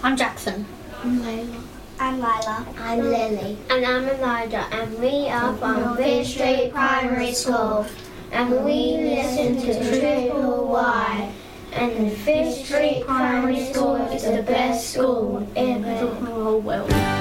I'm Jackson. I'm Layla. I'm Lila. I'm Lily. And I'm Elijah, and we are from Fish Street Primary School. And we listen to Triple Y. And Fish Street Primary School is the best school in the whole world.